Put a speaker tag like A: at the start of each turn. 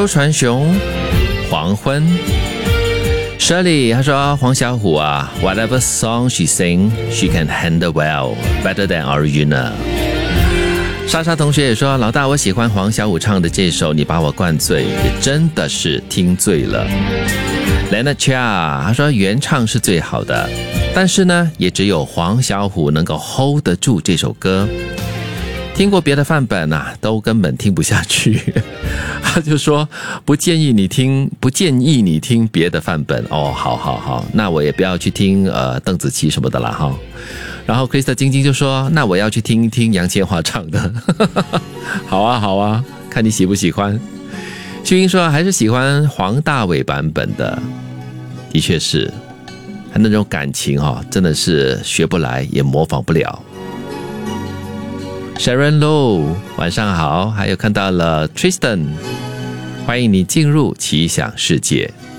A: 周传雄黄昏。Shirley 他说黄小琥啊 Whatever song she sing She can handle well Better than original。 莎莎同学也说老大我喜欢黄小琥唱的这首你把我灌醉，也真的是听醉了。 Lena Chia 他说原唱是最好的，但是呢也只有黄小琥能够 hold 得住这首歌，听过别的范本啊都根本听不下去。他就说不建议你听别的范本哦。好，那我也不要去听邓紫棋什么的啦哈。然后 Krista 晶晶就说那我要去听一听杨千嬅唱的。好啊，看你喜不喜欢。秀英说还是喜欢黄大炜版本的，的确是他那种感情真的是学不来也模仿不了。Sharon Low 晚上好，还有看到了 Tristan， 欢迎你进入奇想世界。